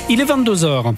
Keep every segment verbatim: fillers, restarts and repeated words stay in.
Il est vingt-deux heures.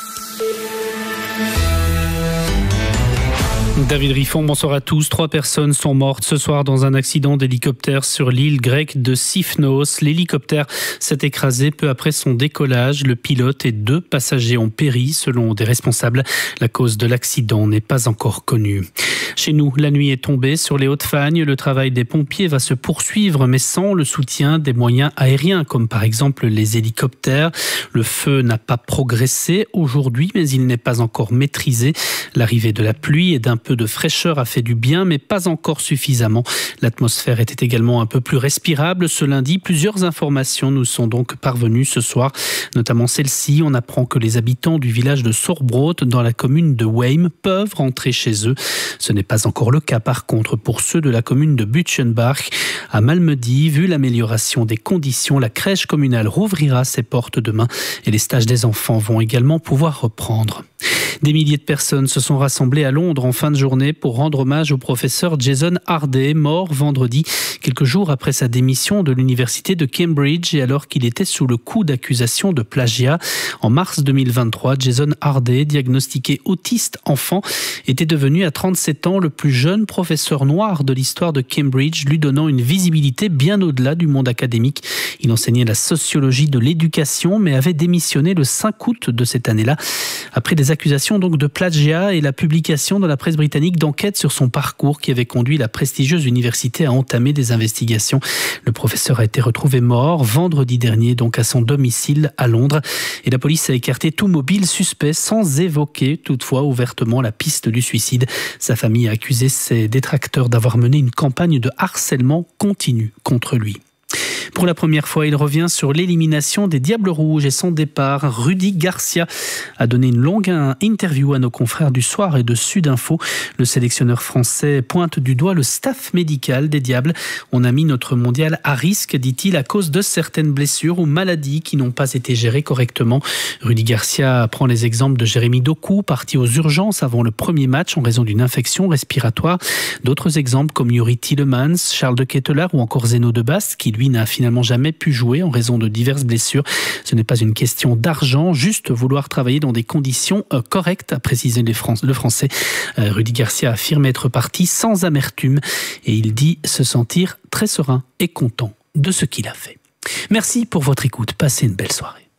David Riffon, bonsoir à tous. Trois personnes sont mortes ce soir dans un accident d'hélicoptère sur l'île grecque de Sifnos. L'hélicoptère s'est écrasé peu après son décollage. Le pilote et deux passagers ont péri, selon des responsables. La cause de l'accident n'est pas encore connue. Chez nous, la nuit est tombée sur les Hauts-de-Fagne. Le travail des pompiers va se poursuivre, mais sans le soutien des moyens aériens, comme par exemple les hélicoptères. Le feu n'a pas progressé aujourd'hui, mais il n'est pas encore maîtrisé. L'arrivée de la pluie et d'un peu de fraîcheur a fait du bien, mais pas encore suffisamment. L'atmosphère était également un peu plus respirable ce lundi. Plusieurs informations nous sont donc parvenues ce soir, notamment celle-ci. On apprend que les habitants du village de Sorbrot, dans la commune de Weim, peuvent rentrer chez eux. Ce n'est pas encore le cas, par contre, pour ceux de la commune de Butchenbach. À Malmedy, vu l'amélioration des conditions, la crèche communale rouvrira ses portes demain et les stages des enfants vont également pouvoir reprendre. Des milliers de personnes se sont rassemblées à Londres en fin de journée pour rendre hommage au professeur Jason Harday, mort vendredi, quelques jours après sa démission de l'université de Cambridge et alors qu'il était sous le coup d'accusations de plagiat. En mars deux mille vingt-trois, Jason Harday, diagnostiqué autiste enfant, était devenu à trente-sept ans le plus jeune professeur noir de l'histoire de Cambridge, lui donnant une visibilité bien au-delà du monde académique. Il enseignait la sociologie de l'éducation, mais avait démissionné le cinq août de cette année-là, après des accusations donc de plagiat et la publication dans la presse britannique d'enquêtes sur son parcours qui avait conduit la prestigieuse université à entamer des investigations. Le professeur a été retrouvé mort vendredi dernier, donc à son domicile à Londres. Et la police a écarté tout mobile suspect sans évoquer toutefois ouvertement la piste du suicide. Sa famille a accusé ses détracteurs d'avoir mené une campagne de harcèlement continu contre lui. Pour la première fois, il revient sur l'élimination des Diables Rouges et son départ. Rudy Garcia a donné une longue interview à nos confrères du Soir et de Sud Info. Le sélectionneur français pointe du doigt le staff médical des Diables. On a mis notre mondial à risque, dit-il, à cause de certaines blessures ou maladies qui n'ont pas été gérées correctement. Rudy Garcia prend les exemples de Jérémy Doku, parti aux urgences avant le premier match en raison d'une infection respiratoire. D'autres exemples comme Yuri Tillemans, Charles de Ketelaar ou encore Zeno de Bast, qui lui n'a finalement jamais pu jouer en raison de diverses blessures. Ce n'est pas une question d'argent, juste vouloir travailler dans des conditions euh, correctes, a précisé les Fran- le Français. Euh, Rudy Garcia affirme être parti sans amertume et il dit se sentir très serein et content de ce qu'il a fait. Merci pour votre écoute. Passez une belle soirée.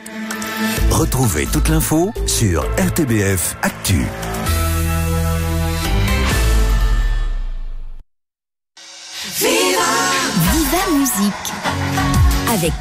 Retrouvez toute l'info sur R T B F Actu. Viva Musique avec